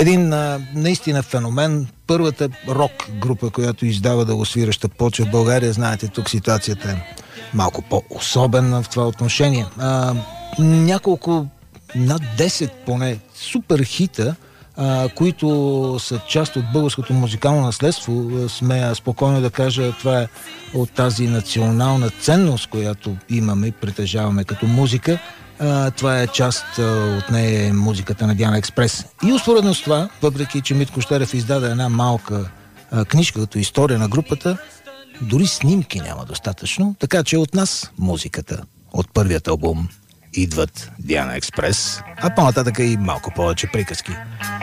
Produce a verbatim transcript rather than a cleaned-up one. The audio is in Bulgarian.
Един а, наистина феномен. Първата рок група, която издава дългосвираща почва в България, знаете, тук ситуацията е малко по-особена в това отношение. А, няколко, над десет поне, супер хита, а, които са част от българското музикално наследство. Смея спокойно да кажа, това е от тази национална ценност, която имаме и притежаваме като музика. А, това е част а, от нея е музиката на Диана Експрес. И успоредно с това, въпреки че Митко Щерев издаде една малка а, книжка като история на групата, дори снимки няма достатъчно, така че от нас музиката от първият албум идват Диана Експрес, а по-нататък и малко повече приказки.